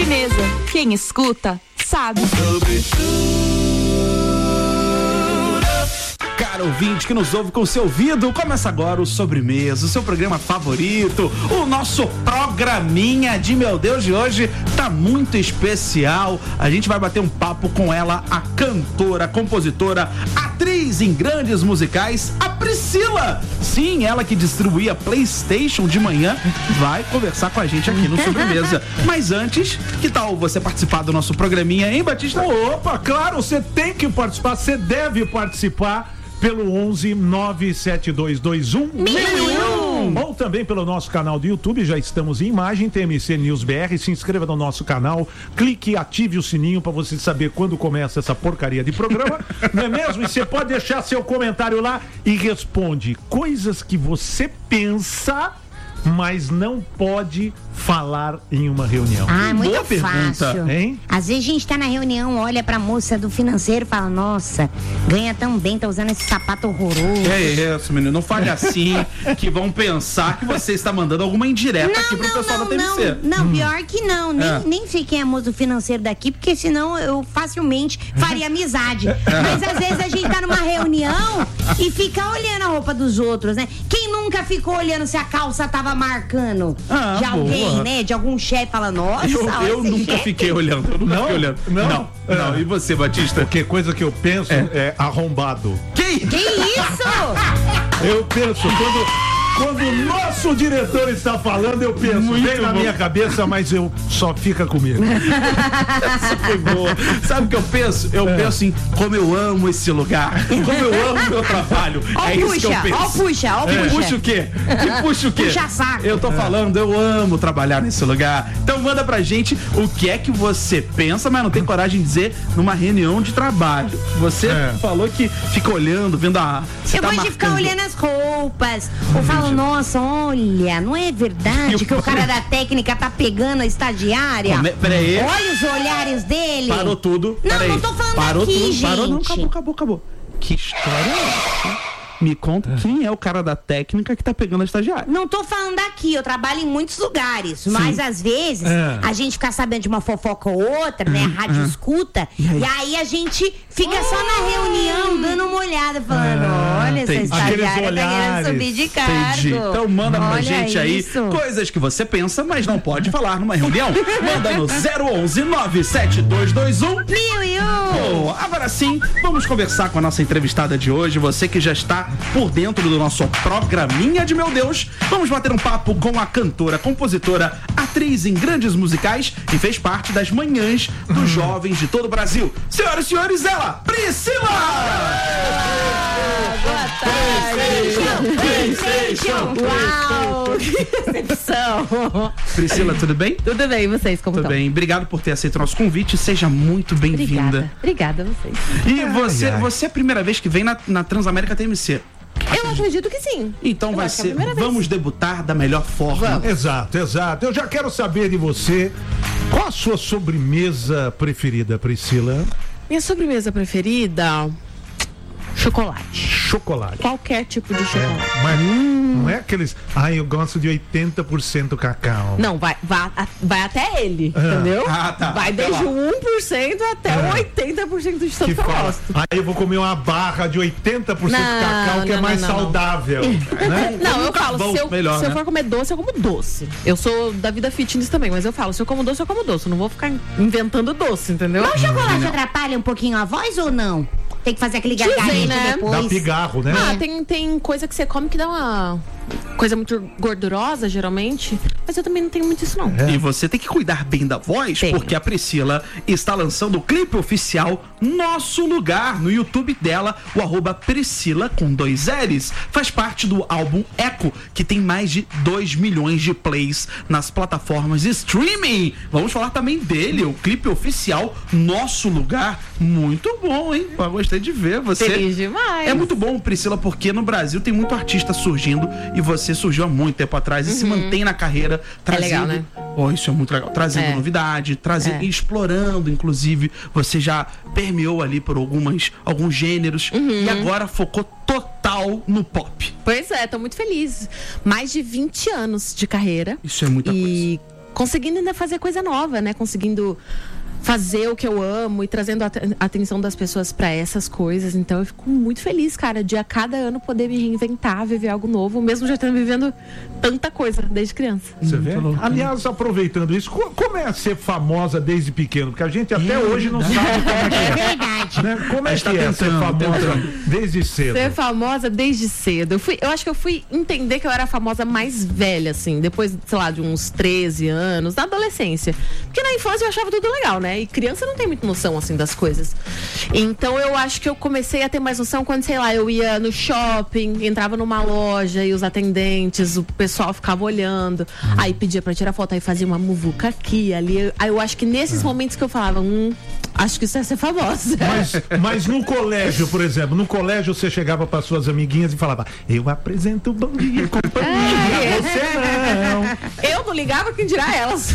Sobremesa. Quem escuta, sabe. Caro ouvinte que nos ouve com o seu ouvido, começa agora o Sobremesa, o seu programa favorito, o nosso programinha de meu Deus de hoje tá muito especial. A gente vai bater um papo com ela, a cantora, compositora, atriz em grandes musicais, a Priscila. Sim, ela que distribuía PlayStation de manhã, vai conversar com a gente aqui no Sobremesa. Mas antes, que tal você participar do nosso programinha, hein, Batista? Opa, claro, você tem que participar, você deve participar pelo 11-97221-1001 ou também pelo nosso canal do YouTube. Já estamos em imagem, TMC News BR. Se inscreva no nosso canal, clique e ative o sininho para você saber quando começa essa porcaria de programa, não é mesmo? E você pode deixar seu comentário lá e responde coisas que você pensa, mas não pode falar em uma reunião. Muito Boa fácil. pergunta, hein? Às vezes a gente tá na reunião, olha pra moça do financeiro e fala, nossa, ganha tão bem, tá usando esse sapato horroroso. É isso, menino. Não fale assim, que vão pensar que você está mandando alguma indireta aqui pro pessoal da TMC. Não, pior que não. Nem sei quem é moço do financeiro daqui, porque senão eu facilmente faria amizade. Mas às vezes a gente tá numa reunião e fica olhando a roupa dos outros, né? Quem nunca ficou olhando se a calça tava marcando de alguém, né? De algum chefe, fala, nossa, eu nunca fiquei olhando. Eu nunca fiquei olhando. Não. E você, Batista? Porque coisa que eu penso é arrombado. Que isso? Eu penso, quando o nosso diretor está falando, eu penso, vem na minha cabeça, mas eu só fica comigo. Essa foi boa. Sabe o que eu penso? Eu penso em como eu amo esse lugar, como eu amo o meu trabalho. Isso que eu penso. Puxa Puxa o quê? Que puxa o quê? Puxa saco. Eu tô falando, eu amo trabalhar nesse lugar. Então manda pra gente o que é que você pensa, mas não tem coragem de dizer numa reunião de trabalho. Você falou que fica olhando, vendo eu gosto de ficar olhando as roupas. Eu falo, nossa, olha, não é verdade que o cara da técnica tá pegando a estagiária? Peraí. Olha os olhares dele. Parou tudo. Não tô falando Parou aqui, tudo. gente. Parou, não, acabou. Que história é essa? Me conta quem é o cara da técnica que tá pegando a estagiária. Não tô falando daqui, eu trabalho em muitos lugares, mas às vezes a gente fica sabendo de uma fofoca ou outra, né? A rádio escuta, e aí a gente fica só na reunião dando uma olhada, falando, olha, essa estagiária tá querendo subir de cargo. Entendi. Então manda pra gente isso. aí coisas que você pensa, mas não pode falar numa reunião. Manda no 011-97221-1001. Agora sim, vamos conversar com a nossa entrevistada de hoje. Você que já está por dentro do nosso programinha de meu Deus, vamos bater um papo com a cantora, compositora, atriz em grandes musicais e fez parte das manhãs dos jovens de todo o Brasil. Senhoras e senhores, ela, Priscila! Boa tarde! Uau! Que recepção! Priscila, tudo bem? Tudo bem, e vocês, como Tudo estão? bem, obrigado por ter aceito o nosso convite, seja muito bem-vinda. Obrigada a vocês. E você é a primeira vez que vem na Transamérica TMC. Eu acredito que sim. Então vai ser, vamos debutar da melhor forma. Exato. Eu já quero saber de você, qual a sua sobremesa preferida, Priscila? Minha sobremesa preferida? Chocolate. Qualquer tipo de chocolate. Mas não é aqueles, eu gosto de 80% cacau. Não, vai até ele, entendeu? Tá. Vai desde o 1% até o 80% de tanto que eu gosto. Aí eu vou comer uma barra de 80% cacau, que é mais saudável. Né? Não, eu falo, se eu for comer doce, eu como doce. Eu sou da vida fitness também, mas eu falo, se eu como doce, eu como doce. Eu não vou ficar inventando doce, entendeu? Mas o chocolate atrapalha um pouquinho a voz ou não? Tem que fazer aquele gargarejo, né? Depois. Dá pigarro, né? Tem coisa que você come que dá uma coisa muito gordurosa, geralmente. Mas eu também não tenho muito isso, não. E você tem que cuidar bem da voz, porque a Priscila está lançando o clipe oficial Nosso Lugar no YouTube dela, o @Priscila com 2 L's. Faz parte do álbum Eco, que tem mais de 2 milhões de plays nas plataformas de streaming. Vamos falar também dele, o clipe oficial Nosso Lugar. Muito bom, hein? Eu gostei de ver você. Feliz demais. É muito bom, Priscila, porque no Brasil tem muito artista surgindo e você surgiu há muito tempo atrás e se mantém na carreira trazendo. É legal, né? Isso é muito legal. Trazendo novidade, e explorando, inclusive, você já permeou ali por alguns gêneros e agora focou total no pop. Pois é, tô muito feliz. Mais de 20 anos de carreira. Isso é muita coisa. conseguindo ainda fazer coisa nova, né? Conseguindo fazer o que eu amo e trazendo a atenção das pessoas pra essas coisas. Então eu fico muito feliz, cara, de a cada ano poder me reinventar, viver algo novo, mesmo já tendo vivendo tanta coisa desde criança. Você vê? Aliás, aproveitando isso, como é ser famosa desde pequeno? Porque a gente até hoje não sabe como é que é. É verdade. Né? Como é que é ser famosa desde cedo? Ser famosa desde cedo. Eu acho que eu fui entender que eu era a famosa mais velha, assim, depois, sei lá, de uns 13 anos, na adolescência. Porque na infância eu achava tudo legal, né? E criança não tem muita noção, assim, das coisas. Então eu acho que eu comecei a ter mais noção quando, sei lá, eu ia no shopping, entrava numa loja e os atendentes, o pessoal ficava olhando, aí pedia pra tirar foto, aí fazia uma muvuca aqui, ali. Aí eu acho que nesses momentos que eu falava, acho que isso é ser famosa. Mas no colégio, por exemplo, no colégio você chegava para suas amiguinhas e falava, eu apresento o Bom Dia e Companhia, você não. Eu não ligava, quem dirá elas.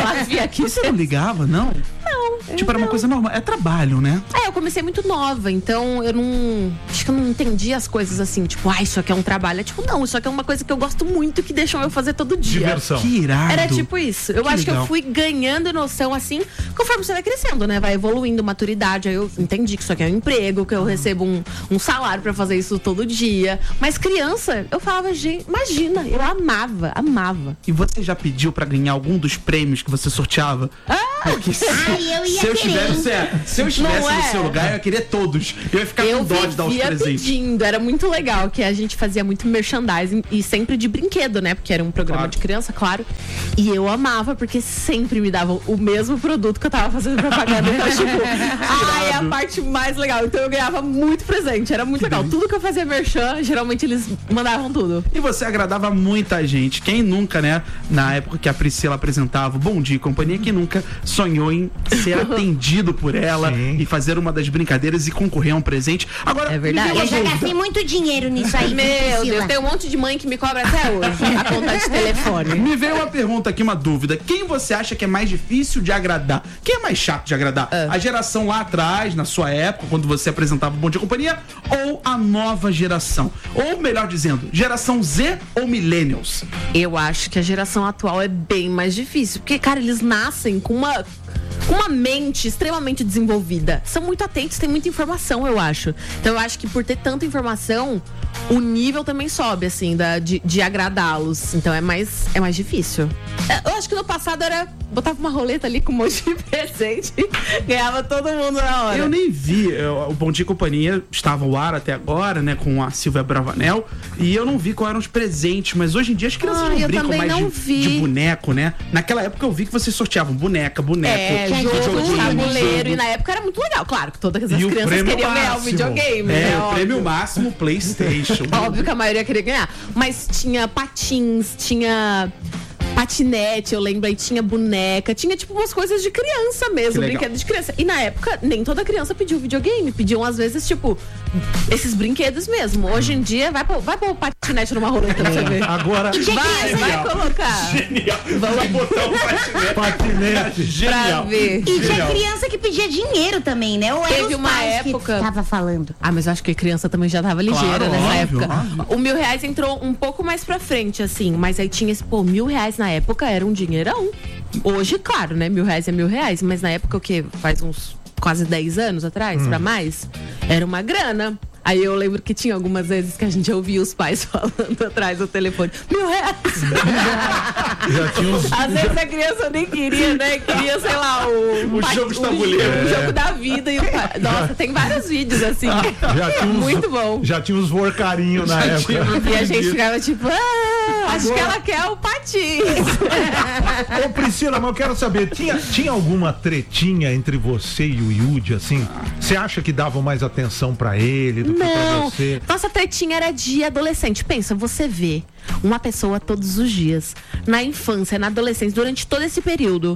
Você não ligava, não? Não. Tipo, era uma coisa normal. É trabalho, né? Eu comecei muito nova, então eu não... Acho que eu não entendi as coisas assim, tipo, isso aqui é um trabalho. É tipo, não, isso aqui é uma coisa que eu gosto muito, que deixam eu fazer todo dia. Diversão. Que irado. Era tipo isso. Eu acho legal. que eu fui ganhando noção, assim, conforme você vai crescendo, né? Vai evoluindo, maturidade. Aí eu entendi que isso aqui é um emprego, que eu recebo um salário pra fazer isso todo dia. Mas criança, eu falava, gente, imagina, eu amava. E você já pediu pra ganhar algum dos prêmios que você sorteava? Porque Eu ia se eu querer. estivesse no seu lugar, eu ia querer todos. Eu ia ficar com dó de dar os presentes. Pedindo, era muito legal, que a gente fazia muito merchandising e sempre de brinquedo, né? Porque era um programa de criança, claro. E eu amava, porque sempre me davam o mesmo produto que eu tava fazendo propaganda. Então, tipo, é a parte mais legal. Então eu ganhava muito presente, era muito legal. Tudo que eu fazia merchan, geralmente eles mandavam tudo. E você agradava muita gente. Quem nunca, né? Na época que a Priscila apresentava o Bom Dia e Companhia, quem nunca sonhou em ser atendido por ela e fazer uma das brincadeiras e concorrer a um presente. Agora, é verdade. Eu já gastei muito dinheiro nisso aí. Meu Deus, tem um monte de mãe que me cobra até hoje a conta de telefone. Me veio uma pergunta aqui, uma dúvida. Quem você acha que é mais difícil de agradar? Quem é mais chato de agradar? A geração lá atrás, na sua época, quando você apresentava o Bom Dia e Companhia, ou a nova geração? Ou, melhor dizendo, geração Z ou Millennials? Eu acho que a geração atual é bem mais difícil. Porque, cara, eles nascem com uma mente extremamente desenvolvida. São muito atentos, têm muita informação, eu acho. Então eu acho que por ter tanta informação, o nível também sobe, assim, de agradá-los. Então é mais difícil. Eu acho que no passado botava uma roleta ali com um monte de presente, ganhava todo mundo na hora. Eu nem vi, o Bom Dia e Companhia estava ao ar até agora, né, com a Silvia Bravanel, e eu não vi quais eram os presentes, mas hoje em dia as crianças não brincam mais de boneco, né? Naquela época eu vi que vocês sorteavam boneco, jogo, tabuleiro, e na época era muito legal, claro, que todas as crianças queriam ganhar o videogame. O prêmio máximo PlayStation. Óbvio que a maioria queria ganhar, mas tinha patins, tinha patinete, eu lembro, aí tinha boneca, tinha tipo umas coisas de criança mesmo, brinquedos de criança. E na época, nem toda criança pediu videogame, pediam às vezes, tipo, esses brinquedos mesmo. Hoje em dia, vai pôr o patinete numa roleta pra você ver. Agora, vai colocar. Genial. Vamos botar o patinete. Genial. Pra ver. E tinha criança que pedia dinheiro também, né? Ou era Teve os uma pais época que tava falando. Mas eu acho que a criança também já tava ligeira nessa época. Óbvio. O R$1.000 entrou um pouco mais pra frente, assim, mas aí tinha esse, R$1.000 na época era um dinheirão. Hoje, claro, né? R$1.000 é R$1.000, mas na época, o quê? Faz uns quase 10 anos atrás, pra mais, era uma grana. Aí eu lembro que tinha algumas vezes que a gente ouvia os pais falando atrás do telefone, R$1.000. Às vezes a criança nem queria, né? Queria, sei lá, o jogo de tabuleiro. O jogo da vida. E o pai... Nossa, tem vários vídeos assim. Muito bom. Já tinha uns vorcarinhos na época. E a gente ficava tipo, acho que ela quer o patins. Ô Priscila, mas eu quero saber, tinha alguma tretinha entre você e o Yudi, assim? Você acha que davam mais atenção pra ele do que pra você? Nossa tretinha era de adolescente. Pensa, você vê uma pessoa todos os dias, na infância, na adolescência, durante todo esse período,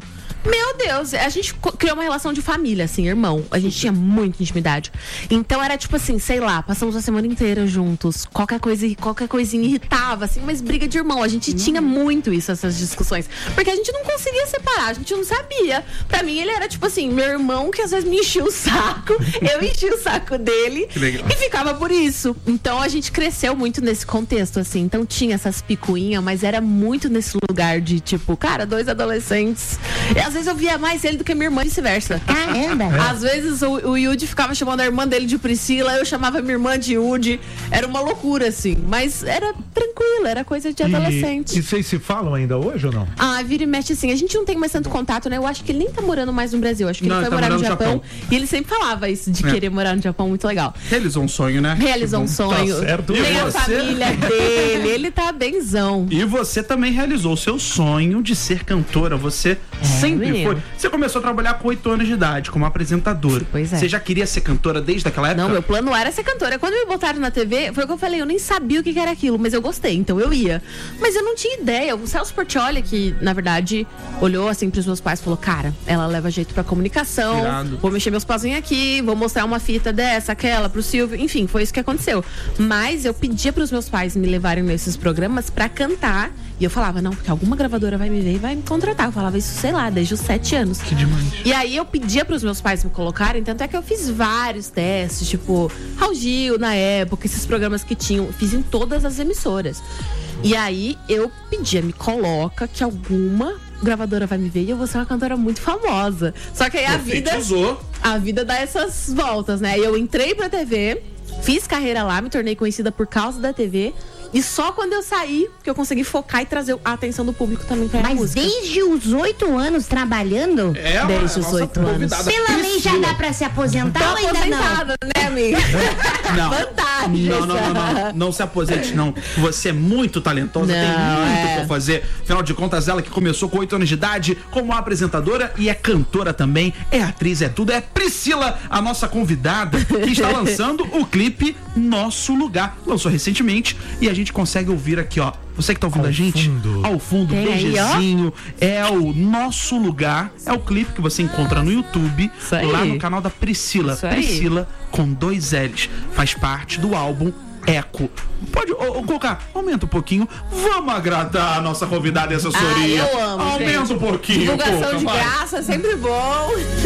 Meu Deus, a gente criou uma relação de família, assim, irmão. A gente tinha muita intimidade. Então era tipo assim, sei lá, passamos a semana inteira juntos. Qualquer coisinha irritava, assim, mas briga de irmão. A gente tinha muito isso, essas discussões. Porque a gente não conseguia separar, a gente não sabia. Pra mim, ele era tipo assim, meu irmão que às vezes me enchia o saco, eu enchia o saco dele e ficava por isso. Então a gente cresceu muito nesse contexto, assim. Então tinha essas picuinhas, mas era muito nesse lugar de tipo, cara, 2 adolescentes. E às vezes eu via mais ele do que minha irmã e vice-versa. Caramba! Às vezes o Yudi ficava chamando a irmã dele de Priscila, eu chamava minha irmã de Yudi. Era uma loucura, assim. Mas era tranquilo, era coisa de adolescente. E vocês se falam ainda hoje ou não? Ah, vira e mexe assim. A gente não tem mais tanto contato, né? Eu acho que ele nem tá morando mais no Brasil. Acho que ele foi morar no Japão. E ele sempre falava isso, de querer morar no Japão. Muito legal. Realizou um sonho, né? Realizou um sonho. Tá certo. Tem a você? família dele. Ele tá benzão. E você também realizou o seu sonho de ser cantora. Você sempre menino. foi. Você começou a trabalhar com 8 anos de idade, como apresentadora. Pois é. Você já queria ser cantora desde aquela época? Não, meu plano era ser cantora. Quando me botaram na TV, foi o que eu falei, eu nem sabia o que era aquilo, mas eu gostei, então eu ia. Mas eu não tinha ideia. O Celso Portiolli, que na verdade olhou assim pros meus pais e falou, cara, ela leva jeito pra comunicação, Irado. vou mexer meus pauzinhos aqui, vou mostrar uma fita dessa, aquela, pro Silvio, enfim, foi isso que aconteceu. Mas eu pedia pros meus pais me levarem nesses programas pra cantar, e eu falava, não, porque alguma gravadora vai me ver e vai me contratar. Eu falava isso, sei lá, desde os 7 anos. Que demais. E aí eu pedia pros meus pais me colocarem, tanto é que eu fiz vários testes, tipo, Raul Gil, na época, esses programas que tinham, fiz em todas as emissoras. E aí eu pedia, me coloca que alguma gravadora vai me ver e eu vou ser uma cantora muito famosa. Só que aí a vida dá essas voltas, né? Eu entrei pra TV, fiz carreira lá, me tornei conhecida por causa da TV. E só quando eu saí que eu consegui focar e trazer a atenção do público também pra Mas música. desde os 8 anos trabalhando? Desde os 8 anos. Pela lei já dá pra se aposentar Tô ou ainda não? aposentada, né, amiga? Não. Vantagem. Não se aposente, não. Você é muito talentosa, tem muito por fazer. Afinal de contas, ela que começou com 8 anos de idade como apresentadora e é cantora também, é atriz, é tudo. É Priscila, a nossa convidada, que está lançando o clipe Nosso Lugar. Lançou recentemente e a gente consegue ouvir aqui, ó. Você que tá ouvindo a gente, ao fundo, beijezinho, é o Nosso Lugar, é o clipe que você encontra no YouTube, lá no canal da Priscila. Priscila com 2 L's. Faz parte do álbum Eco. Pode colocar, aumenta um pouquinho. Vamos agradar a nossa convidada e assessoria. Eu amo, aumenta gente. um pouquinho. Divulgação de vai. graça é sempre bom.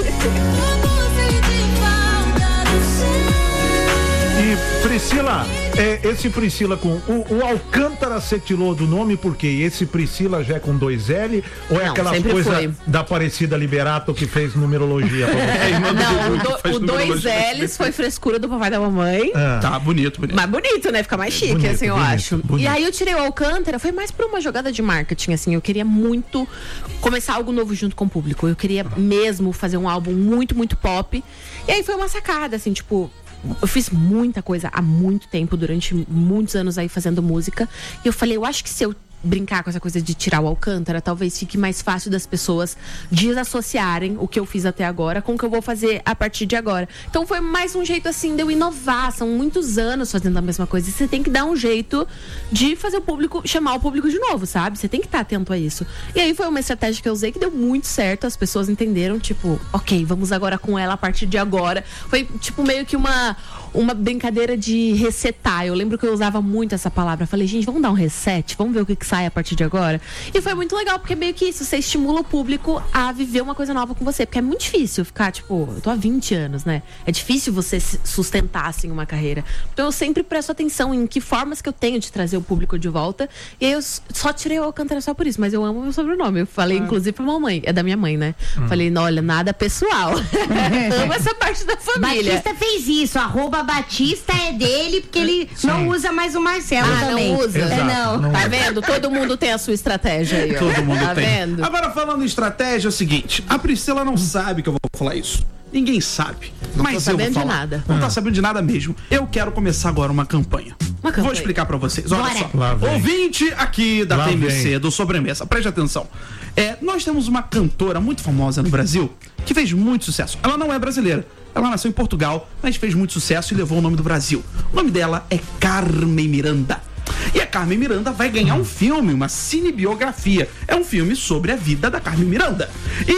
E Priscila, esse Priscila com o Alcântara cetilou do nome porque esse Priscila já é com 2L ou é Não, aquela sempre coisa foi. da Aparecida Liberato que fez numerologia pra você? Não, o 2 L's foi frescura do papai e da mamãe. Tá, bonito. Mais bonito, né? Fica mais chique, Bonito, assim, eu bonito, acho. bonito. E aí eu tirei o Alcântara, foi mais por uma jogada de marketing, assim. Eu queria muito começar algo novo junto com o público. Eu queria mesmo fazer um álbum muito, muito pop. E aí foi uma sacada, assim, tipo... Eu fiz muita coisa há muito tempo, durante muitos anos aí fazendo música. E eu falei, eu acho que se eu brincar com essa coisa de tirar o Alcântara, talvez fique mais fácil das pessoas desassociarem o que eu fiz até agora com o que eu vou fazer a partir de agora. Então foi mais um jeito assim de eu inovar. São muitos anos fazendo a mesma coisa e você tem que dar um jeito de fazer o público, chamar o público de novo, sabe? Você tem que estar atento a isso. E aí foi uma estratégia que eu usei que deu muito certo. As pessoas entenderam, tipo, ok, vamos agora com ela a partir de agora. Foi tipo meio que uma brincadeira de resetar. Eu lembro que eu usava muito essa palavra. Eu falei, gente, vamos dar um reset? Vamos ver o que sai a partir de agora? E foi muito legal, porque meio que isso, você estimula o público a viver uma coisa nova com você. Porque é muito difícil ficar, tipo, eu tô há 20 anos, né? É difícil você sustentar, assim, uma carreira. Então eu sempre presto atenção em que formas que eu tenho de trazer o público de volta. E aí eu só tirei o Alcântara só por isso, mas eu amo o meu sobrenome. Eu falei, inclusive, pra mamãe. É da minha mãe, né? Falei, não, olha, nada pessoal. Amo essa parte da família. Batista fez isso, @Batista é dele, porque ele não usa mais o Marcelo também. Não usa? Exato, não Tá usa. vendo? Todo mundo tem a sua estratégia aí, ó. Todo mundo tá tem. vendo? Agora, falando em estratégia, é o seguinte: a Priscila não sabe que eu vou falar isso. Ninguém sabe. Mas eu sabendo vou de falar. nada. Não tá sabendo de nada mesmo. Eu quero começar agora uma campanha. Vou explicar pra vocês. Olha Bora. só. Lá vem. Ouvinte aqui da Lá TMC, vem. do Sobremesa, preste atenção. Nós temos uma cantora muito famosa no Brasil que fez muito sucesso. Ela não é brasileira. Ela nasceu em Portugal, mas fez muito sucesso e levou o nome do Brasil. O nome dela é Carmen Miranda. E a Carmen Miranda vai ganhar um filme, uma cinebiografia. É um filme sobre a vida da Carmen Miranda. E quem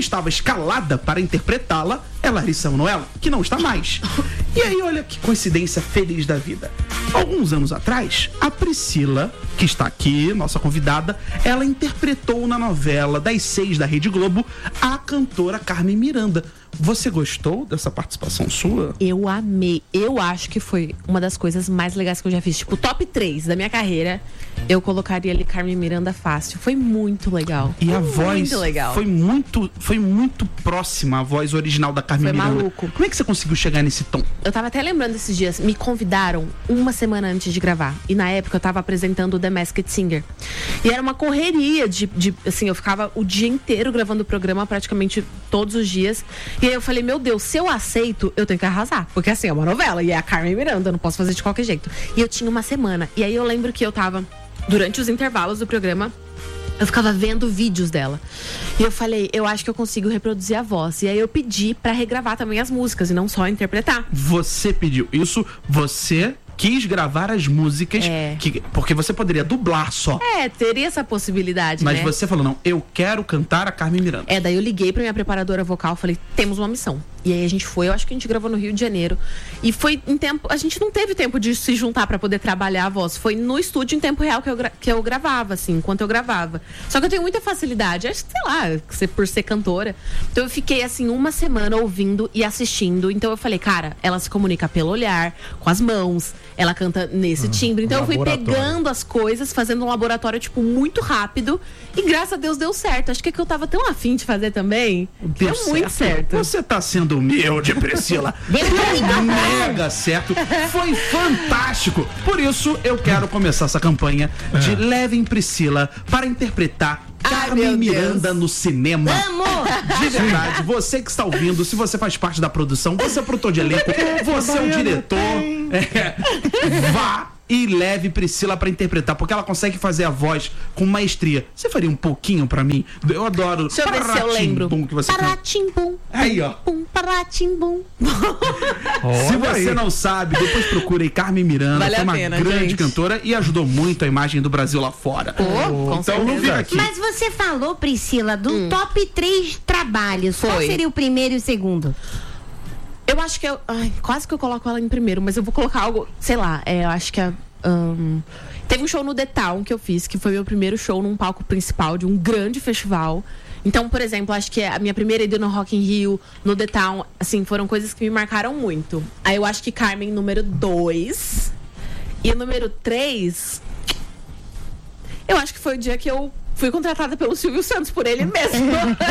estava escalada para interpretá-la é Larissa Manoela, que não está mais. E aí, olha que coincidência feliz da vida. Alguns anos atrás, a Priscila, que está aqui, nossa convidada, ela interpretou na novela das 6 da Rede Globo a cantora Carmen Miranda. Você gostou dessa participação sua? Eu amei. Eu acho que foi uma das coisas mais legais que eu já fiz. Tipo, top 3 da minha carreira, eu colocaria ali Carmen Miranda fácil. Foi muito legal. E a voz legal. foi muito próxima à voz original da Carmen Foi Miranda. maluco. Como é que você conseguiu chegar nesse tom? Eu tava até lembrando esses dias, me convidaram uma semana antes de gravar. E na época eu tava apresentando o The Masked Singer. E era uma correria assim, eu ficava o dia inteiro gravando o programa, praticamente todos os dias. E aí eu falei, meu Deus, se eu aceito, eu tenho que arrasar. Porque assim, é uma novela e é a Carmen Miranda, eu não posso fazer de qualquer jeito. E eu tinha uma semana. E aí eu lembro que eu tava, durante os intervalos do programa, eu ficava vendo vídeos dela. E eu falei, eu acho que eu consigo reproduzir a voz. E aí eu pedi pra regravar também as músicas e não só interpretar. Você pediu isso, você quis gravar as músicas, porque você poderia dublar só. Teria essa possibilidade, mas né? você falou, não, eu quero cantar a Carmen Miranda. Daí eu liguei pra minha preparadora vocal, falei, temos uma missão. E aí a gente foi, eu acho que a gente gravou no Rio de Janeiro. E foi em tempo, a gente não teve tempo de se juntar pra poder trabalhar a voz. Foi no estúdio em tempo real que eu gravava, assim, enquanto eu gravava. Só que eu tenho muita facilidade, acho que, sei lá, por ser cantora. Então eu fiquei, assim, uma semana ouvindo e assistindo. Então eu falei, cara, ela se comunica pelo olhar, com as mãos, ela canta nesse timbre. Então eu fui pegando as coisas, fazendo um laboratório, tipo, muito rápido. E graças a Deus deu certo. Acho que eu tava tão afim de fazer também. Deu muito certo. Você tá sendo humilde, Priscila. Mega certo. Foi fantástico. Por isso, eu quero começar essa campanha de Levem Priscila para interpretar Carmen Miranda no cinema. Vamos! De verdade, você que está ouvindo, se você faz parte da produção, você é produtor de elenco, você é o diretor, vá e leve Priscila pra interpretar, porque ela consegue fazer a voz com maestria. Você faria um pouquinho pra mim? Eu adoro. Deixa eu ver se eu lembro. Que você Paratimbum. Aí, ó. Paratimbum. Se você não sabe, depois procure aí Carmen Miranda, vale que é uma grande gente. Cantora e ajudou muito a imagem do Brasil lá fora. Com então não vim aqui. Mas você falou, Priscila, do top 3 trabalhos. Qual seria o primeiro e o segundo? Eu acho que quase que eu coloco ela em primeiro, mas eu vou colocar algo, sei lá, eu acho que teve um show no The Town que eu fiz, que foi meu primeiro show num palco principal de um grande festival. Então, por exemplo, acho que a minha primeira ida no Rock in Rio, no The Town, assim, foram coisas que me marcaram muito. Aí eu acho que Carmen, número 2. E número 3, eu acho que foi o dia que eu fui contratada pelo Silvio Santos, por ele mesmo.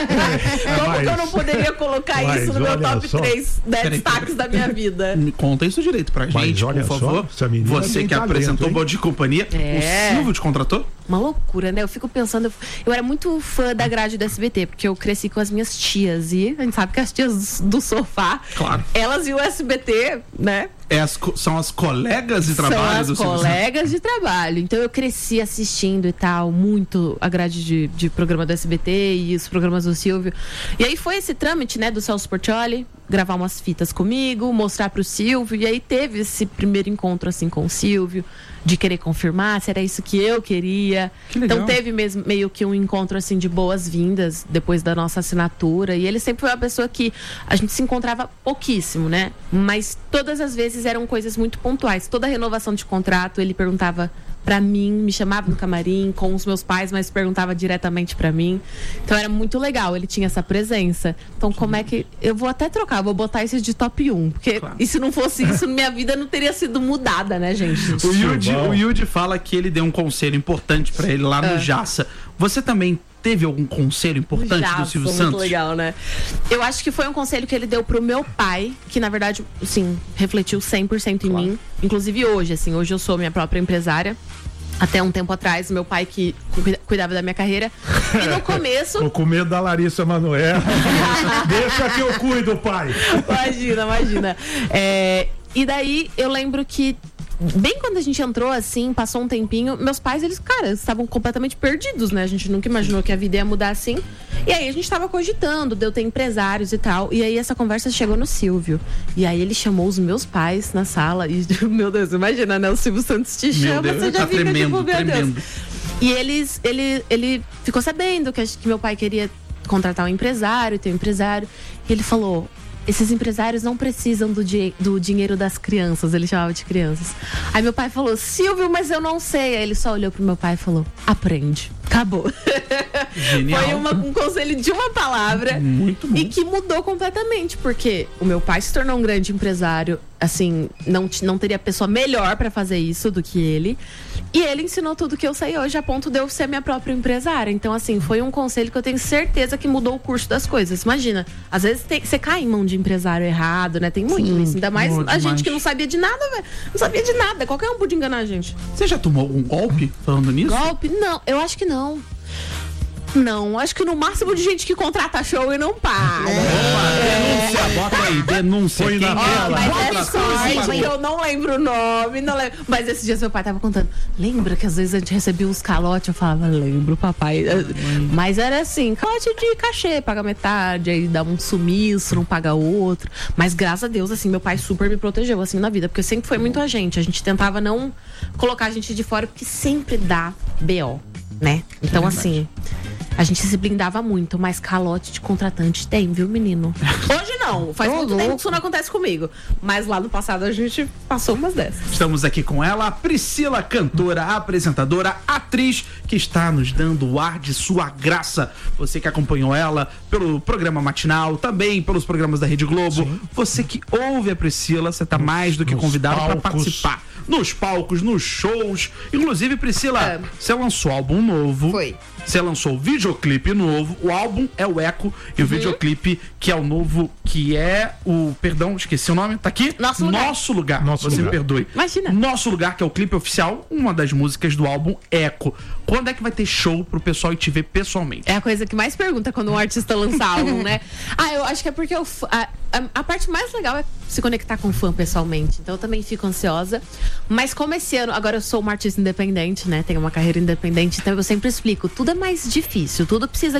Como que eu não poderia colocar isso no meu top 3 destaques da minha vida? Me conta isso direito pra gente, por favor. Você que apresentou o Bom Dia e Companhia, o Silvio te contratou? Uma loucura, né? Eu fico pensando, eu era muito fã da grade do SBT, porque eu cresci com as minhas tias, e a gente sabe que as tias do sofá, claro, elas e o SBT, né? São as colegas de trabalho do Silvio Santos. São as colegas de trabalho. Então eu cresci assistindo e tal, muito a grade de programa do SBT e os programas do Silvio. E aí foi esse trâmite, né, do Celso Portiolli, gravar umas fitas comigo, mostrar pro Silvio. E aí teve esse primeiro encontro, assim, com o Silvio, de querer confirmar se era isso que eu queria. Que legal. Então teve mesmo meio que um encontro, assim, de boas-vindas depois da nossa assinatura. E ele sempre foi uma pessoa que a gente se encontrava pouquíssimo, né? Mas todas as vezes eram coisas muito pontuais. Toda renovação de contrato, ele perguntava pra mim, me chamava no camarim com os meus pais, mas perguntava diretamente pra mim. Então era muito legal, ele tinha essa presença. Então como é que... Eu vou até trocar, vou botar esse de top 1, porque e se não fosse isso, minha vida não teria sido mudada, né, gente? O Yudi fala que ele deu um conselho importante pra ele lá no Jaça. Você também teve algum conselho importante do Silvio Santos? Muito legal, né? Eu acho que foi um conselho que ele deu pro meu pai, que na verdade, sim, refletiu 100% em mim. Inclusive hoje, assim, hoje eu sou minha própria empresária. Até um tempo atrás, meu pai que cuidava da minha carreira. E no começo... Tô com medo da Larissa Manoela. Deixa que eu cuido, pai. Imagina. E daí, eu lembro que bem quando a gente entrou, assim, passou um tempinho, meus pais, eles, cara, estavam completamente perdidos, né? A gente nunca imaginou que a vida ia mudar assim. E aí a gente tava cogitando de eu ter empresários e tal. E aí essa conversa chegou no Silvio. E aí ele chamou os meus pais na sala. E, meu Deus, imagina, né? O Silvio Santos te chama, Deus, você já tá fica tremendo, tipo, meu tremendo. Deus. E ele ficou sabendo que meu pai queria contratar um empresário, ter um empresário. E ele falou: esses empresários não precisam do dinheiro das crianças. Ele chamava de crianças. Aí meu pai falou: Silvio, mas eu não sei. Aí ele só olhou pro meu pai e falou: aprende. Acabou. Genial. Foi um conselho de uma palavra. Muito bom. E que mudou completamente, porque o meu pai se tornou um grande empresário. Assim, não teria pessoa melhor pra fazer isso do que ele. E ele ensinou tudo que eu sei hoje, a ponto de eu ser minha própria empresária. Então, assim, foi um conselho que eu tenho certeza que mudou o curso das coisas. Imagina, às vezes você cai em mão de empresário errado, né? Tem muito isso. Ainda mais a gente que não sabia de nada, velho. Não sabia de nada. Qualquer um podia enganar a gente. Você já tomou algum golpe falando nisso? Golpe? Não, eu acho que não. Não, acho que no máximo de gente que contrata show e não paga. Denúncia, bota aí, denúncia. Foi na tela. Mas é sorte que eu não lembro o nome, não lembro. Mas esses dias meu pai tava contando. Lembra que às vezes a gente recebia uns calotes? Eu falava, lembro, papai. Mas era assim, calote de cachê, paga metade, aí dá um sumiço, não paga outro. Mas graças a Deus, assim, meu pai super me protegeu, assim, na vida. Porque sempre foi muito a gente tentava não colocar a gente de fora, porque sempre dá BO, né? Então, assim, a gente se blindava muito, mas calote de contratante tem, viu, menino? Hoje não, faz muito tempo que isso não acontece comigo. Mas lá no passado a gente passou umas dessas. Estamos aqui com ela, a Priscila, cantora, apresentadora, atriz, que está nos dando o ar de sua graça. Você que acompanhou ela pelo programa matinal, também pelos programas da Rede Globo. Sim. Você que ouve a Priscila, você está mais do que convidado para participar. Nos palcos, nos shows. Inclusive, Priscila, você lançou álbum novo. Foi. Você lançou videoclipe novo. O álbum é o Eco e o videoclipe que é o novo, que é o... Perdão, esqueci o nome. Tá aqui? Nosso Lugar. Você me perdoe. Imagina. Nosso Lugar, que é o clipe oficial, uma das músicas do álbum Eco. Quando é que vai ter show pro pessoal ir te ver pessoalmente? É a coisa que mais pergunta quando um artista lança álbum, né? Eu acho que é porque a parte mais legal é se conectar com o fã pessoalmente. Então eu também fico ansiosa. Mas como esse ano, agora eu sou uma artista independente, né? Tenho uma carreira independente, então eu sempre explico, tudo é mais difícil, tudo precisa